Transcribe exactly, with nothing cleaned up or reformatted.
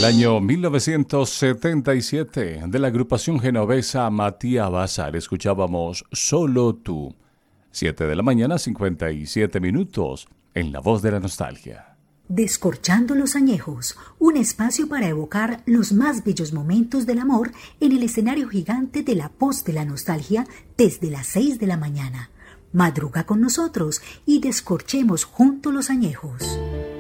el año mil novecientos setenta y siete, de la agrupación genovesa Matías Bazar, escuchábamos Solo tú. siete de la mañana, cincuenta y siete minutos, en La Voz de la Nostalgia. Descorchando los añejos, un espacio para evocar los más bellos momentos del amor en el escenario gigante de La Voz de la Nostalgia desde las seis de la mañana. Madruga con nosotros y descorchemos juntos los añejos.